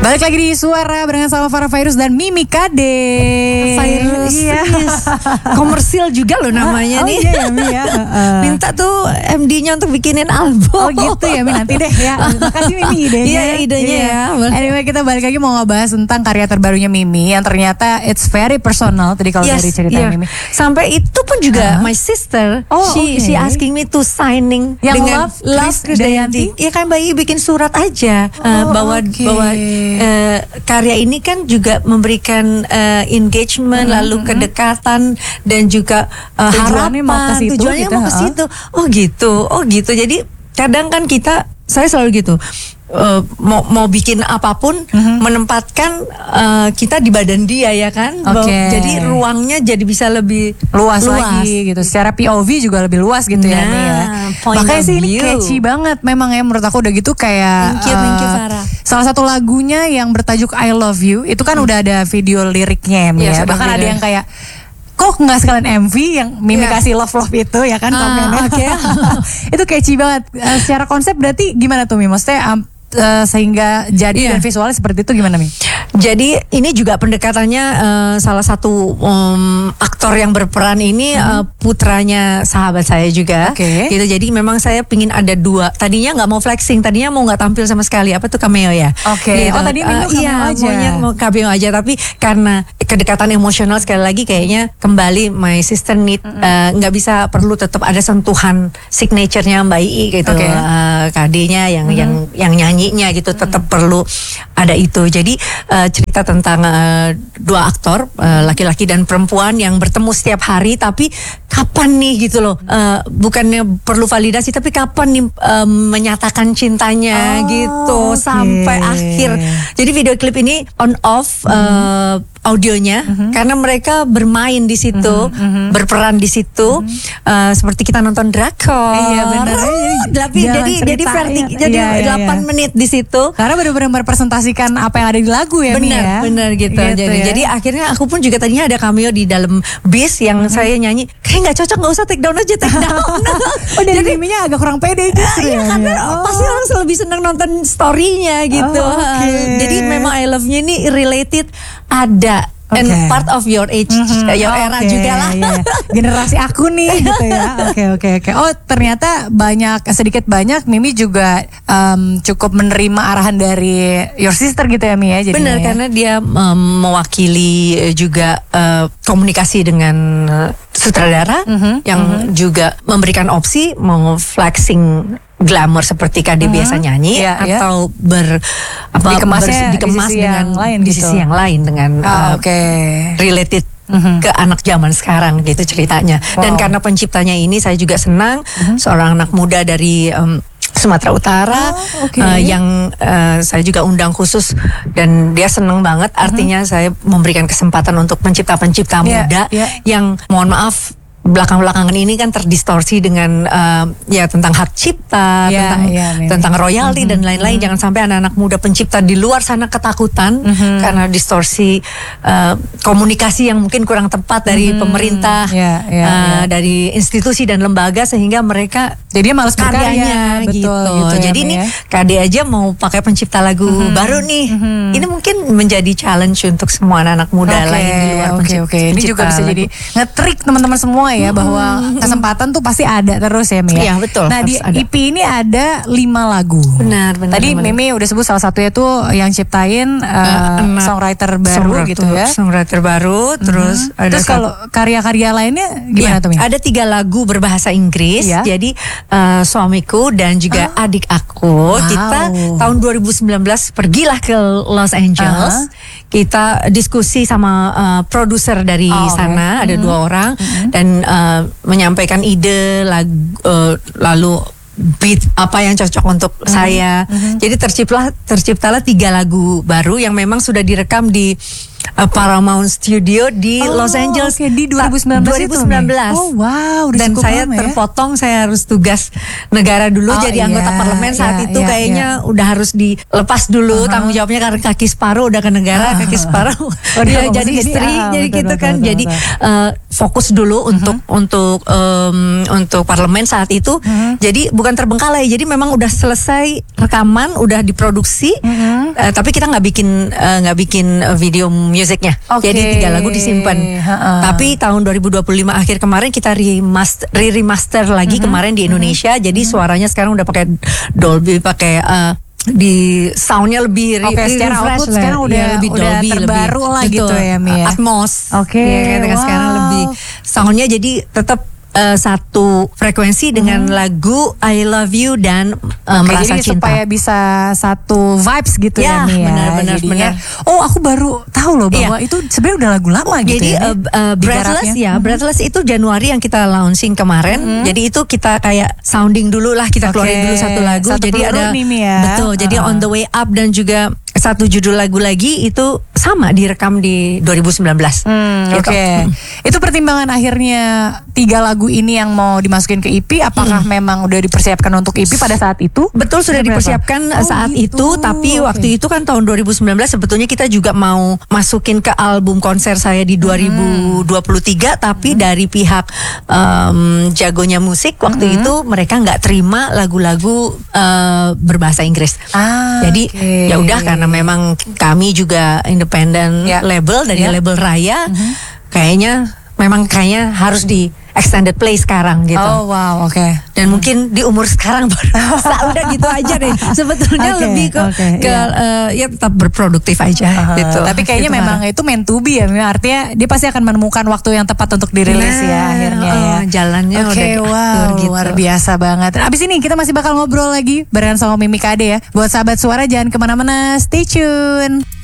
Balik lagi di Suara barengan sama Farah Fairuz dan Mimi Kade. Fairuz, iya. Komersil juga loh namanya nih. Iya ya Mi ya. Minta tuh MD-nya untuk bikinin album. Oh gitu ya Mi, nanti deh ya. Makasih Mimi idenya. Iya idenya ya. Anyway, kita balik lagi mau ngebahas tentang karya terbarunya Mimi yang ternyata it's very personal tadi kalau dari cerita Mimi. Sampai itu pun juga my sister, she asking me to signing yang dengan Love Krisdayanti. Ya kan Bayi bikin surat aja bahwa karya ini kan juga memberikan engagement, lalu kedekatan dan juga tujuannya harapan. Tujuannya mau ke situ. Oh gitu. Jadi kadang kan saya selalu gitu. Mau bikin apapun, menempatkan kita di badan dia ya kan. Jadi ruangnya jadi bisa lebih luas lagi gitu. Secara POV juga lebih luas gitu ya Nih ya. Makanya sih ini catchy banget memang ya menurut aku udah gitu kayak thank you Farah. Salah satu lagunya yang bertajuk I Love You itu kan udah ada video liriknya ya. Bahkan ada yang kayak kok nggak sekalian MV yang Mimi kasih love itu ya kan komennya. Itu catchy banget. Secara konsep berarti gimana tuh Mi? Maksudnya sehingga jadi dan visualnya seperti itu gimana Mi? Jadi ini juga pendekatannya salah satu aktor yang berperan ini putranya sahabat saya juga. Gitu. Jadi memang saya pingin ada dua. Tadinya nggak mau flexing, tadinya mau nggak tampil sama sekali. Apa tuh cameo ya? Gitu. Oh tadi cameo aja. Mau cameo aja. Tapi karena kedekatan emosional sekali lagi kayaknya kembali my sister need nggak bisa, perlu tetap ada sentuhan signaturenya Mbak Ii gitu. KD-nya yang nyanyinya gitu tetap perlu ada itu. Jadi cerita tentang dua aktor laki-laki dan perempuan yang bertemu setiap hari, tapi kapan nih gitu loh, bukannya perlu validasi tapi kapan nih menyatakan cintanya gitu sampai akhir. Jadi video klip ini on off audionya karena mereka bermain di situ, berperan di situ, seperti kita nonton drakor. Iya benar. Jadi 8 menit di situ. Karena benar-benar merepresentasikan apa yang ada di lagu ya. Benar gitu. Jadi akhirnya aku pun juga tadinya ada cameo di dalam bis yang saya nyanyi. Kayak nggak cocok, nggak usah take down aja, take down. Jadi Miminya agak kurang pede justru ya. Karena pasti orang lebih senang nonton story-nya gitu. Jadi memang I Love-nya ini related ada. And part of your age, your era juga lah. Generasi aku nih gitu ya. Oke. Oh ternyata sedikit banyak Mimi juga cukup menerima arahan dari your sister gitu ya Mi ya. Benar karena dia mewakili juga komunikasi dengan sutradara yang juga memberikan opsi mau flexing glamour seperti KD biasa nyanyi atau dikemas dengan di sisi yang lain dengan related ke anak zaman sekarang gitu ceritanya. Dan karena penciptanya ini saya juga senang, seorang anak muda dari Sumatera Utara yang saya juga undang khusus dan dia senang banget. Artinya saya memberikan kesempatan untuk pencipta-pencipta muda yang mohon maaf belakang-belakangan ini kan terdistorsi dengan tentang hak cipta, tentang royalti dan lain-lain. Jangan sampai anak-anak muda pencipta di luar sana ketakutan karena distorsi komunikasi yang mungkin kurang tepat dari pemerintah, dari institusi dan lembaga sehingga mereka jadinya malas berkarya gitu. Jadi ini KD aja mau pakai pencipta lagu baru nih. Ini mungkin menjadi challenge untuk semua anak muda lain di luar pencipta. Ini juga bisa jadi nge-trick teman-teman semua ya bahwa kesempatan tuh pasti ada terus ya Mi. Iya betul. Nah di EP ini ada 5 lagu. Benar. Tadi Mimi udah sebut salah satunya tuh yang ciptain songwriter baru gitu ya. Songwriter baru. Terus kalau karya-karya lainnya gimana tuh Mi? Ada 3 lagu berbahasa Inggris. Jadi suamiku dan juga adik aku. Kita tahun 2019 pergilah ke Los Angeles. Kita diskusi sama produser dari sana, ada 2 orang dan menyampaikan ide lalu beat apa yang cocok untuk saya. Jadi terciptalah 3 lagu baru yang memang sudah direkam di Paramount Studio di Los Angeles di 2019 itu nih. Oh wow, dan saya terpotong, saya harus tugas negara dulu jadi anggota parlemen saat itu kayaknya udah harus dilepas dulu tanggung jawabnya karena kaki separuh udah ke negara, kaki separuh dia jadi istri, jadi gitu kan. Jadi fokus dulu untuk parlemen saat itu. Jadi bukan terbengkalai, jadi memang udah selesai rekaman, udah diproduksi, tapi kita nggak bikin video musiknya. Jadi 3 lagu disimpan. Tapi tahun 2025 akhir kemarin kita remaster lagi kemarin di Indonesia. Jadi suaranya sekarang udah pakai Dolby, pakai di soundnya lebih secara output sekarang udah lebih Dolby, terbaru lebih, lah gitu ya Mia. Atmos. Sekarang lebih soundnya jadi tetap satu frekuensi dengan lagu I Love You dan Merasa jadi Cinta. Supaya bisa satu vibes gitu ya Mia. Benar. Oh aku baru tahu loh bahwa itu sebenarnya udah lagu lama gitu jadi, ya. Breathless Breathless itu Januari yang kita launching kemarin. Jadi itu kita kayak sounding dulu lah, kita keluarin dulu satu lagu. Jadi ada betul. Jadi On the Way Up dan juga satu judul lagu lagi itu sama direkam di 2019. Itu pertimbangan akhirnya 3 lagu ini yang mau dimasukin ke EP. Apakah memang udah dipersiapkan untuk EP pada saat itu? Betul, sudah dipersiapkan saat itu. Tapi waktu itu kan tahun 2019 sebetulnya kita juga mau masukin ke album konser saya di 2023. Tapi dari pihak jagonya musik waktu itu mereka nggak terima lagu-lagu berbahasa Inggris. Jadi ya udah, karena memang kami juga independent label dari label Raya, kayaknya harus di extended play sekarang gitu. Oh wow, Dan mungkin di umur sekarang baru udah gitu aja deh. Sebetulnya lebih ke ya tetap berproduktif aja gitu. Tapi kayaknya gitu memang itu meant to be ya. Artinya dia pasti akan menemukan waktu yang tepat untuk dirilis ya akhirnya ya. Jalannya udah diatur gitu. Luar biasa banget. Abis ini kita masih bakal ngobrol lagi barengan sama Mimi Kade ya. Buat sahabat suara jangan kemana-mana, stay tune.